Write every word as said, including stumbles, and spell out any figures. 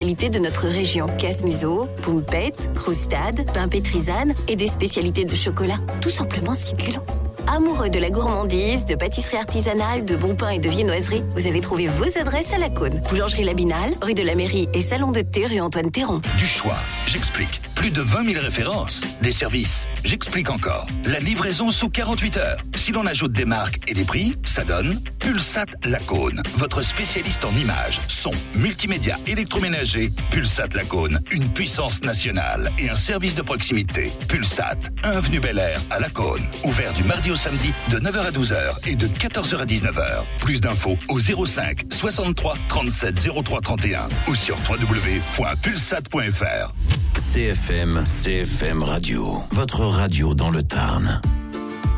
spécialités de notre région. Casse-museau, poumpette, croustade, pain pétrisane et des spécialités de chocolat. Tout simplement succulent. Amoureux de la gourmandise, de pâtisserie artisanale, de bons pains et de viennoiserie, vous avez trouvé vos adresses à La Cône. Boulangerie Labinale, rue de la Mairie et salon de thé rue Antoine Théron. Du choix, j'explique. Plus de vingt mille références. Des services, j'explique encore. La livraison sous quarante-huit heures. Si l'on ajoute des marques et des prix, ça donne Pulsat Lacaune. Votre spécialiste en images, son, multimédia, électroménager. Pulsat Lacaune, une puissance nationale et un service de proximité. Pulsat, un avenue Bel Air à Lacaune. Ouvert du mardi au samedi de neuf heures à douze heures et de quatorze heures à dix-neuf heures. Plus d'infos au zéro cinq soixante-trois trente-sept zéro trois trente et un ou sur w w w point pulsat point f r. C F M, C F M Radio, votre radio dans le Tarn.